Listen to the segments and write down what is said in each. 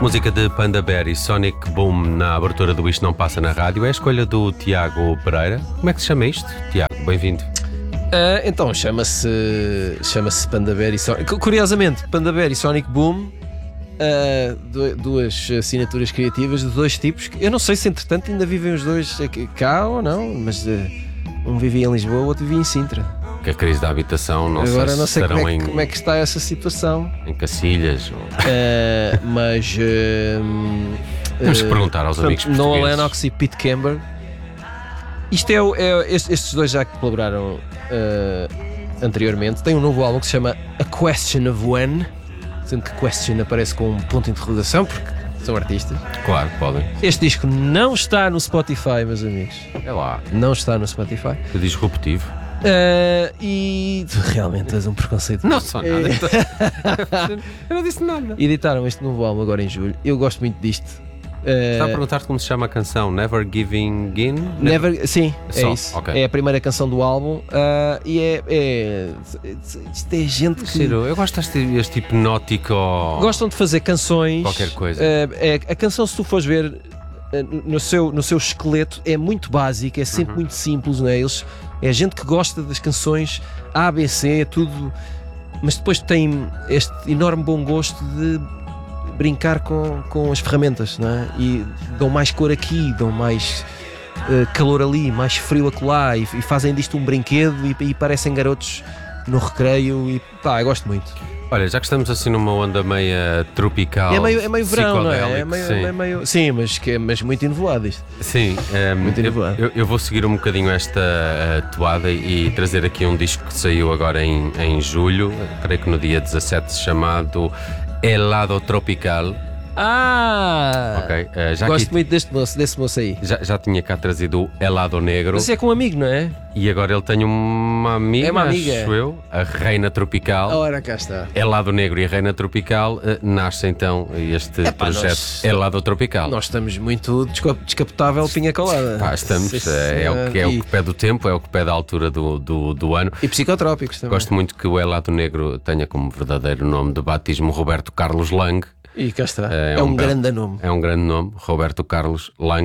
Música de Panda Bear e Sonic Boom na abertura do Isto Não Passa na Rádio. É a escolha do Tiago Pereira. Como é que se chama isto, Tiago? Bem-vindo. Então chama-se Panda Bear e Sonic. Curiosamente, Panda Bear e Sonic Boom, duas assinaturas criativas de dois tipos. Eu não sei se entretanto ainda vivem os dois cá ou não, mas um vivia em Lisboa, o outro vivia em Sintra. Que a crise da habitação, Agora não sei estarão como é que está essa situação. em Cacilhas. Mas Temos que perguntar aos amigos portugueses. Noah Lennox e Pete Camber. Isto estes dois já que colaboraram anteriormente. Tem um novo álbum que se chama A Question of When, sendo que question aparece com um ponto de interrogação porque são artistas. Claro, podem. Este disco não está no Spotify, meus amigos. É lá. Não está no Spotify. Disruptivo. E realmente és um preconceito. Não só nada. Eu não disse nada. Editaram este novo álbum agora em julho. Eu gosto muito disto. Está a perguntar-te como se chama a canção? Never Giving In? Sim, é Só, isso. okay. É a primeira canção do álbum. E isto é gente que Eu gosto deste hipnótico. gostam de fazer canções. Qualquer coisa. A canção, se tu fores ver no seu esqueleto, é muito básica, é sempre muito simples, não é? É gente que gosta das canções A, B, C, tudo, mas depois tem este enorme bom gosto de brincar com as ferramentas, não é? E dão mais cor aqui, dão mais calor ali, mais frio acolá, e fazem disto um brinquedo e parecem garotos no recreio. E pá, eu gosto muito. Olha, já que estamos assim numa onda meia tropical, É meio verão, não é? psicodélico, Sim, mas muito inovoado isto. Sim, Muito inovoado. eu vou seguir um bocadinho esta toada e trazer aqui um disco que saiu agora em julho, creio que no dia 17, chamado Helado Tropical. Ok, Gosto muito desse moço aí. Já tinha cá trazido o Helado Negro. Mas é com um amigo, não é? E agora ele tem uma amiga, É uma amiga. acho eu, a Reina Tropical. Ora, cá está. Helado Negro e a Reina Tropical, nasce então este projeto Helado Tropical. Nós estamos muito descapotável pinha colada. Estamos, é o que pede o tempo, é o que pede a altura do ano. E psicotrópicos também. Gosto muito que o Helado Negro tenha como verdadeiro nome de batismo Roberto Carlos Lang. E cá está. É um grande nome. É um grande nome, Roberto Carlos Lang.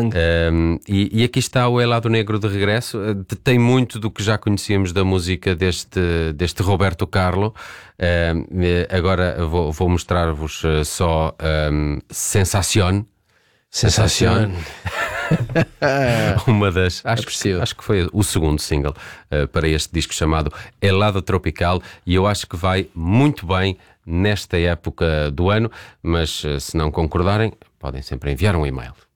E aqui está o Helado Negro de regresso. Tem muito do que já conhecíamos da música deste Roberto Carlos. Agora vou mostrar-vos só Sensación. Uma das. Acho que foi o segundo single para este disco chamado Helado Tropical, e eu acho que vai muito bem nesta época do ano, mas se não concordarem, podem sempre enviar um e-mail.